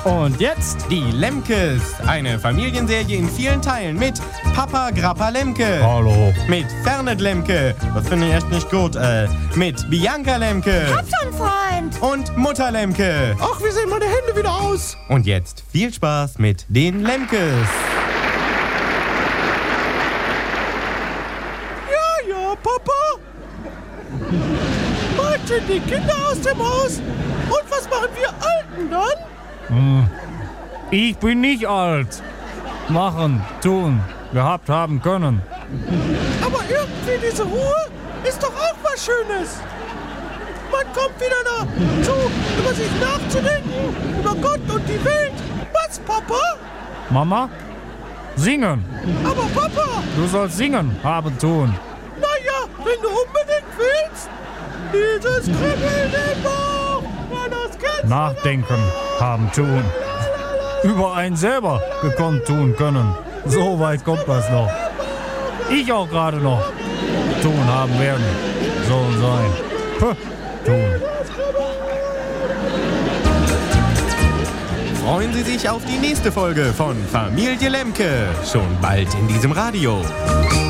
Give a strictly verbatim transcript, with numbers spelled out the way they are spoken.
Und jetzt Die Lemkes, eine Familienserie in vielen Teilen mit Papa Grappa Lemke. Hallo. Mit Fernet Lemke, das finde ich echt nicht gut, äh, mit Bianca Lemke. Hab schon, Freund. Und Mutter Lemke. Ach, wie sehen meine Hände wieder aus? Und jetzt viel Spaß mit den Lemkes. Ja, ja, Papa. Bald sind die Kinder aus dem Haus. Und was machen wir Alten dann? Hm. Ich bin nicht alt. Machen, tun, gehabt haben können. Aber irgendwie diese Ruhe ist doch auch was Schönes. Man kommt wieder dazu, über sich nachzudenken, über Gott und die Welt. Was, Papa? Mama? Singen. Aber Papa, Du sollst singen, haben, tun. naja, wenn du unbedingt willst. Dieses Kribbeln im Bauch, ja, das kennst du. Nachdenken, haben, tun. Über einen selber gekonnt tun können. So weit kommt das noch. Ich auch gerade noch. Tun haben werden. Soll sein. Puh, tun. Freuen Sie sich auf die nächste Folge von Familie Lemke. Schon bald in diesem Radio.